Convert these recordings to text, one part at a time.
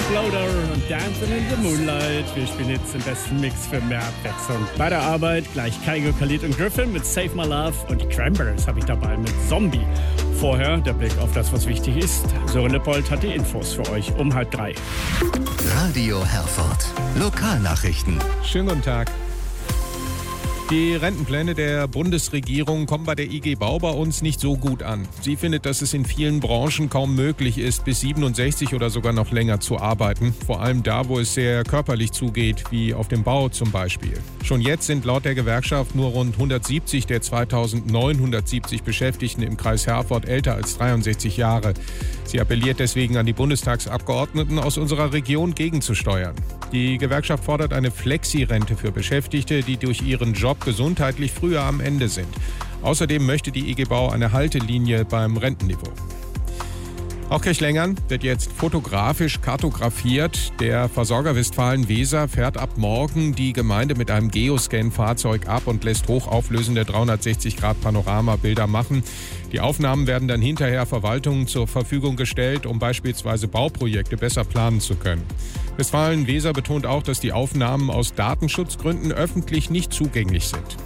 Exploder und Dancing in the Moonlight. Wir spielen jetzt den besten Mix für mehr Abwechslung. Bei der Arbeit gleich Kygo, Khalid und Griffin mit Save My Love und die Cranberries habe ich dabei mit Zombie. Vorher der Blick auf das, was wichtig ist. Sören Lippold hat die Infos für euch um 2:30. Radio Herford. Lokalnachrichten. Schönen guten Tag. Die Rentenpläne der Bundesregierung kommen bei der IG Bau bei uns nicht so gut an. Sie findet, dass es in vielen Branchen kaum möglich ist, bis 67 oder sogar noch länger zu arbeiten. Vor allem da, wo es sehr körperlich zugeht, wie auf dem Bau zum Beispiel. Schon jetzt sind laut der Gewerkschaft nur rund 170 der 2970 Beschäftigten im Kreis Herford älter als 63 Jahre. Sie appelliert deswegen an die Bundestagsabgeordneten aus unserer Region gegenzusteuern. Die Gewerkschaft fordert eine Flexi-Rente für Beschäftigte, die durch ihren Job gesundheitlich früher am Ende sind. Außerdem möchte die IG Bau eine Haltelinie beim Rentenniveau. Auch Kirchlengern wird jetzt fotografisch kartografiert. Der Versorger Westfalen-Weser fährt ab morgen die Gemeinde mit einem Geoscan-Fahrzeug ab und lässt hochauflösende 360-Grad-Panoramabilder machen. Die Aufnahmen werden dann hinterher Verwaltungen zur Verfügung gestellt, um beispielsweise Bauprojekte besser planen zu können. Westfalen-Weser betont auch, dass die Aufnahmen aus Datenschutzgründen öffentlich nicht zugänglich sind.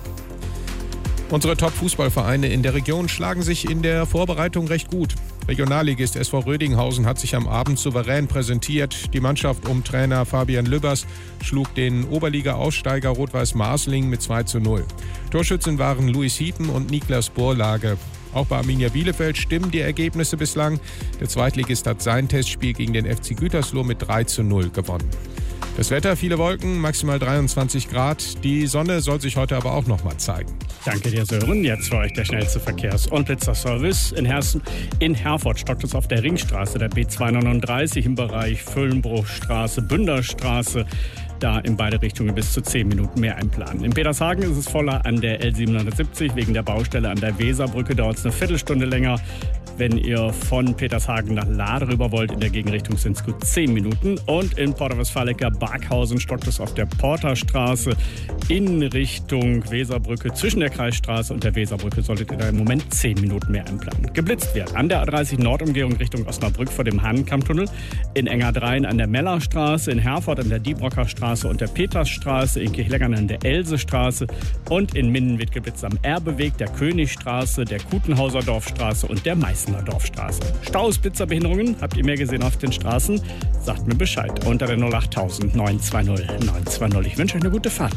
Unsere Top-Fußballvereine in der Region schlagen sich in der Vorbereitung recht gut. Regionalligist SV Rödinghausen hat sich am Abend souverän präsentiert. Die Mannschaft um Trainer Fabian Lübbers schlug den Oberliga-Aussteiger Rot-Weiß Marsling mit 2:0. Torschützen waren Luis Hiepen und Niklas Burlage. Auch bei Arminia Bielefeld stimmen die Ergebnisse bislang. Der Zweitligist hat sein Testspiel gegen den FC Gütersloh mit 3:0 gewonnen. Das Wetter, viele Wolken, maximal 23 Grad. Die Sonne soll sich heute aber auch noch mal zeigen. Danke dir, Sören. Jetzt für euch der schnellste Verkehrs- und Blitzerservice. In Herford stockt es auf der Ringstraße der B239 im Bereich Füllenbruchstraße, Bünderstraße. Da in beide Richtungen bis zu 10 Minuten mehr einplanen. In Petershagen ist es voller an der L770. Wegen der Baustelle an der Weserbrücke dauert es eine Viertelstunde länger. Wenn ihr von Petershagen nach Lade rüber wollt, in der Gegenrichtung sind es gut 10 Minuten. Und in Porta Westfalica Barkhausen stockt es auf der Porterstraße in Richtung Weserbrücke. Zwischen der Kreisstraße und der Weserbrücke solltet ihr da im Moment 10 Minuten mehr einplanen. Geblitzt wird an der A30 Nordumgehung Richtung Osnabrück vor dem Hahnenkammtunnel. In Engerdreien an der Mellerstraße, in Herford an der Diebrocker Straße und der Petersstraße, in Kirchlengern an der Elsestraße und in Minden wird geblitzt am Erbeweg, der Königstraße, der Kutenhauser Dorfstraße und der Meißner Dorfstraße. Staus, Blitzerbehinderungen, habt ihr mehr gesehen auf den Straßen? Sagt mir Bescheid unter der 08000 920 920. Ich wünsche euch eine gute Fahrt.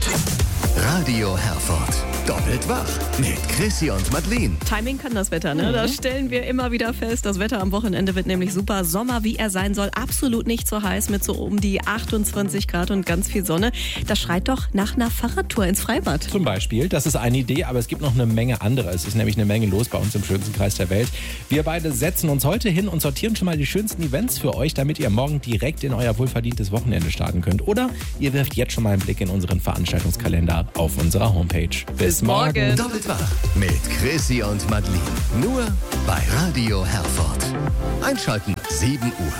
Radio Herford. Doppelt wach mit Chrissy und Madeleine. Timing kann das Wetter, ne? Das stellen wir immer wieder fest. Das Wetter am Wochenende wird nämlich super. Sommer, wie er sein soll. Absolut nicht so heiß mit so um die 28 Grad und ganz viel Sonne. Das schreit doch nach einer Fahrradtour ins Freibad. Zum Beispiel, das ist eine Idee, aber es gibt noch eine Menge andere. Es ist nämlich eine Menge los bei uns im schönsten Kreis der Welt. Wir beide setzen uns heute hin und sortieren schon mal die schönsten Events für euch, damit ihr morgen direkt in euer wohlverdientes Wochenende starten könnt. Oder ihr wirft jetzt schon mal einen Blick in unseren Veranstaltungskalender auf unserer Homepage. Bis morgen. Doppelt wach mit Chrissy und Madeleine. Nur bei Radio Herford. Einschalten 7 Uhr.